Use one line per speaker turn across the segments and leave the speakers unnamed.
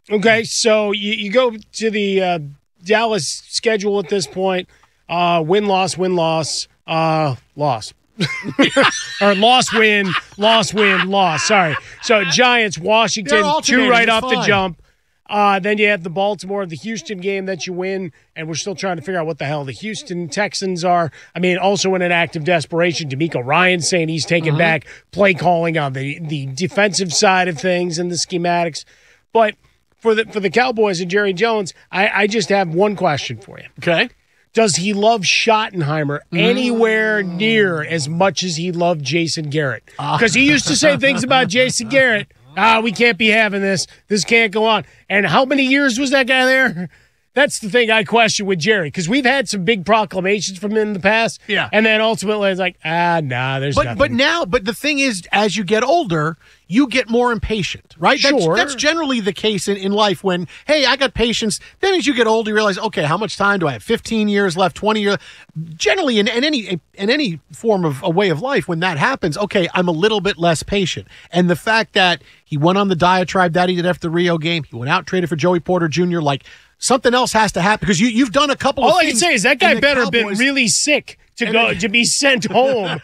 Okay, so you go to the Dallas schedule at this point. Win, loss, loss. Or loss, win, loss. Sorry. So Giants, Washington, 2 right off the jump. Then you have the Baltimore, the Houston game that you win, and we're still trying to figure out what the hell the Houston Texans are. I mean, also in an act of desperation, D'Amico Ryan saying he's taking back play calling on the defensive side of things and the schematics. But for the Cowboys and Jerry Jones, I just have one question for you.
Okay.
Does he love Schottenheimer anywhere near as much as he loved Jason Garrett? Because he used to say things about Jason Garrett. We can't be having this. This can't go on. And how many years was that guy there? That's the thing I question with Jerry, because we've had some big proclamations from him in the past.
Yeah.
And then ultimately it's like, there's nothing.
But the thing is, as you get older, you get more impatient, right?
Sure.
That's generally the case in life when, hey, I got patience. Then as you get older, you realize, okay, how much time do I have? 15 years left, 20 years. Generally, in any form of a way of life, when that happens, okay, I'm a little bit less patient. And the fact that he went on the diatribe that he did after the Rio game, he went out, traded for Joey Porter Jr., like, something else has to happen because you've done a couple of things.
All I can say is that guy better have been really sick to be sent home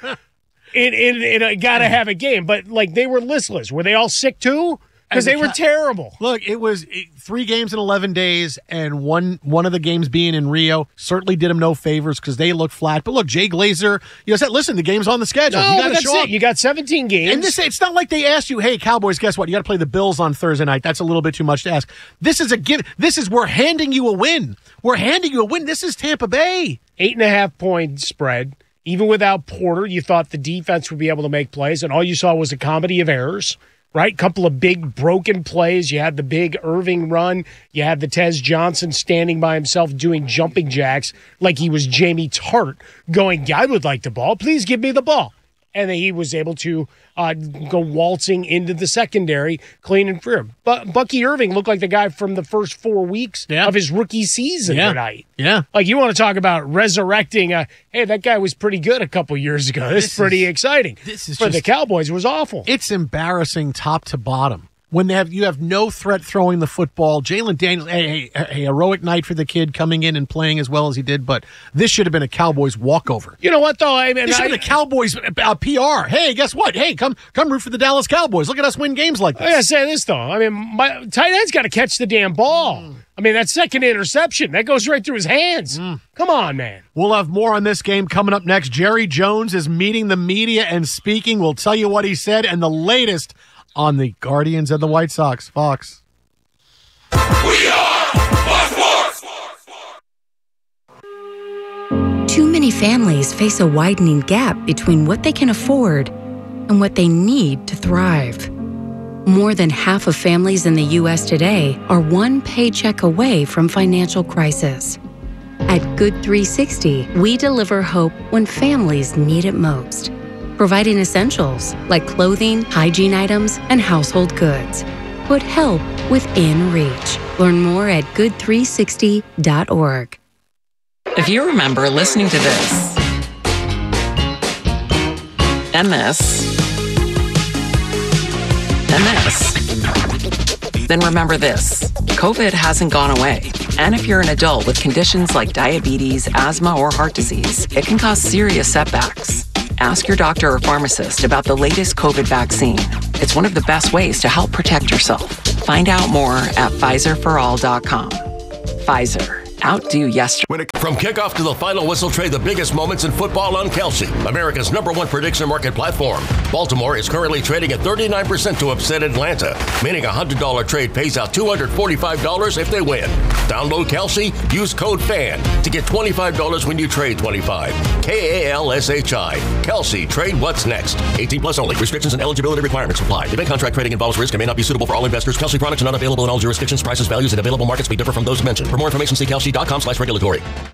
and got to have a game. But, like, they were listless. Were they all sick, too? Because they were terrible.
Look, it was 3 games in 11 days, and one of the games being in Rio certainly did him no favors because they looked flat. But look, Jay Glazer, said, listen, the game's on the schedule.
No,
you got to show up.
You got 17 games.
And it's not like they asked you, hey, Cowboys, guess what? You got to play the Bills on Thursday night. That's a little bit too much to ask. This is we're handing you a win. We're handing you a win. This is Tampa Bay.
8.5-point spread. Even without Porter, you thought the defense would be able to make plays, and all you saw was a comedy of errors. Right? Couple of big broken plays. You had the big Irving run. You had the Tez Johnson standing by himself doing jumping jacks like he was Jamie Tart going, I would like the ball. Please give me the ball. And then he was able to go waltzing into the secondary, clean and free. But Bucky Irving looked like the guy from the first 4 weeks of his rookie season tonight.
Yeah.
Like, you want to talk about resurrecting hey, that guy was pretty good a couple years ago. This is pretty exciting. For the Cowboys, it was awful.
It's embarrassing top to bottom. When you have no threat throwing the football. Jalen Daniels, a heroic night for the kid coming in and playing as well as he did, but this should have been a Cowboys walkover.
You know what, though?
This should have been a Cowboys PR. Hey, guess what? Hey, come root for the Dallas Cowboys. Look at us win games like this.
I got to say this, though. I mean, my tight end's got to catch the damn ball. I mean, that second interception, that goes right through his hands. Come on, man.
We'll have more on this game coming up next. Jerry Jones is meeting the media and speaking. We'll tell you what he said and the latest on the Guardians and the White Sox. Fox.
We are Fox Sports.
Too many families face a widening gap between what they can afford and what they need to thrive. More than half of families in the U.S. today are one paycheck away from financial crisis. At Good 360, we deliver hope when families need it most, providing essentials like clothing, hygiene items, and household goods. Put help within reach. Learn more at good360.org.
If you remember listening to this, and this, and this, then remember this. COVID hasn't gone away. And if you're an adult with conditions like diabetes, asthma, or heart disease, it can cause serious setbacks. Ask your doctor or pharmacist about the latest COVID vaccine. It's one of the best ways to help protect yourself. Find out more at PfizerForAll.com. Pfizer. Outdo yesterday.
From kickoff to the final whistle, trade the biggest moments in football on Kelsey, America's #1 prediction market platform. Baltimore is currently trading at 39% to upset Atlanta, meaning a $100 trade pays out $245 if they win. Download Kelsey, use code FAN to get $25 when you trade 25. KALSHI. Kelsey, trade what's next. 18 plus only. Restrictions and eligibility requirements apply. Event contract trading involves risk and may not be suitable for all investors. Kelsey products are not available in all jurisdictions. Prices, values, and available markets may differ from those mentioned. For more information, see Kelsey.com/regulatory.